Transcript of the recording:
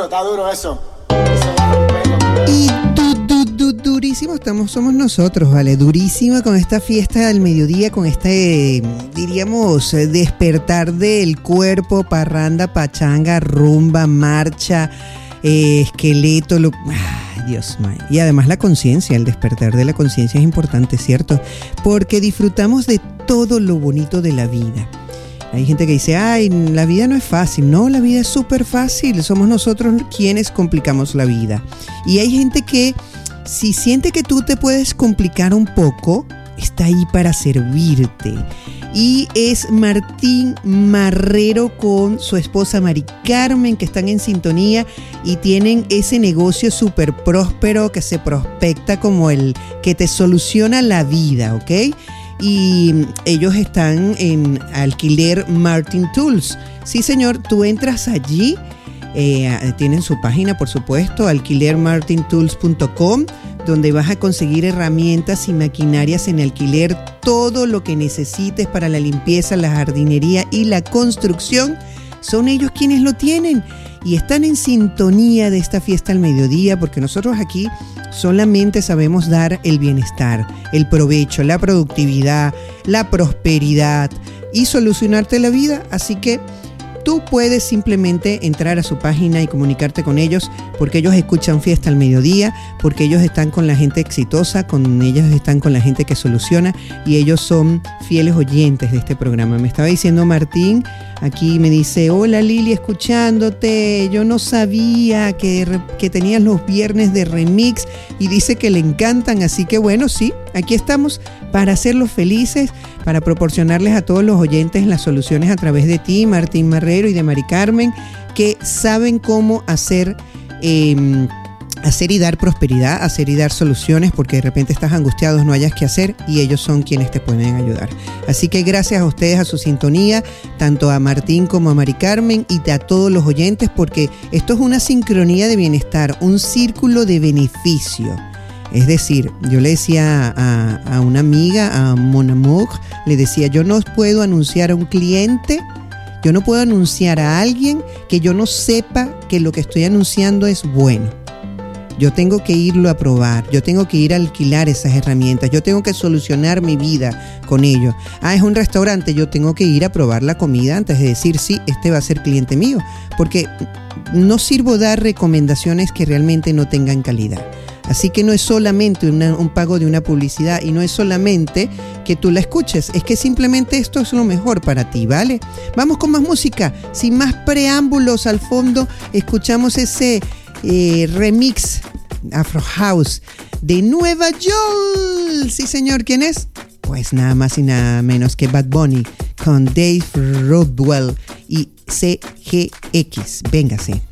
está duro eso. Y durísimo somos nosotros, ¿vale? Durísima con esta fiesta del mediodía, con este, diríamos, despertar del cuerpo, parranda, pachanga, rumba, marcha, esqueleto, Dios mío. Y además la conciencia, el despertar de la conciencia es importante, ¿cierto? Porque disfrutamos de todo lo bonito de la vida. Hay gente que dice, ay, la vida no es fácil. No, la vida es súper fácil. Somos nosotros quienes complicamos la vida. Y hay gente que, si siente que tú te puedes complicar un poco, está ahí para servirte. Y es Martín Marrero con su esposa Mari Carmen, que están en sintonía y tienen ese negocio súper próspero que se prospecta como el que te soluciona la vida, ¿ok? Y ellos están en Alquiler Martin Tools. Sí, señor, tú entras allí, tienen su página, por supuesto, alquilermartintools.com, donde vas a conseguir herramientas y maquinarias en alquiler, todo lo que necesites para la limpieza, la jardinería y la construcción. Son ellos quienes lo tienen y están en sintonía de esta fiesta al mediodía, porque nosotros aquí solamente sabemos dar el bienestar, el provecho, la productividad, la prosperidad y solucionarte la vida. Así que tú puedes simplemente entrar a su página y comunicarte con ellos, porque ellos escuchan Fiesta al Mediodía, porque ellos están con la gente exitosa, con ellos están con la gente que soluciona, y ellos son fieles oyentes de este programa. Me estaba diciendo Martín, aquí me dice, hola Lili, escuchándote, yo no sabía que tenías los viernes de remix, y dice que le encantan, así que bueno, sí, aquí estamos para hacerlos felices, para proporcionarles a todos los oyentes las soluciones a través de ti, Martín Marrero, y de Mari Carmen, que saben cómo hacer y dar prosperidad, hacer y dar soluciones, porque de repente estás angustiado, no hayas qué hacer, y ellos son quienes te pueden ayudar. Así que gracias a ustedes, a su sintonía, tanto a Martín como a Mari Carmen, y a todos los oyentes, porque esto es una sincronía de bienestar, un círculo de beneficio. Es decir, yo le decía a una amiga, a Mon Amour, le decía, yo no puedo anunciar a un cliente, yo no puedo anunciar a alguien que yo no sepa que lo que estoy anunciando es bueno. Yo tengo que irlo a probar, yo tengo que ir a alquilar esas herramientas, yo tengo que solucionar mi vida con ello. Es un restaurante, yo tengo que ir a probar la comida antes de decir, sí, este va a ser cliente mío, porque no sirvo dar recomendaciones que realmente no tengan calidad. Así que no es solamente un pago de una publicidad, y no es solamente que tú la escuches, es que simplemente esto es lo mejor para ti, ¿vale? Vamos con más música, sin más preámbulos. Al fondo escuchamos ese remix Afro House de Nueva York. Sí, señor, ¿quién es? Pues nada más y nada menos que Bad Bunny con Dave Rodwell y CGX. Véngase.